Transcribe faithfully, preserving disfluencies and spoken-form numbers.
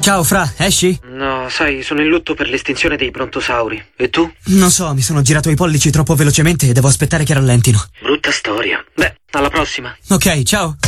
Ciao, Fra, esci? No, sai, sono in lutto per l'estinzione dei brontosauri. E tu? Non so, mi sono girato i pollici troppo velocemente e devo aspettare che rallentino. Brutta storia. Beh, alla prossima. Ok, ciao.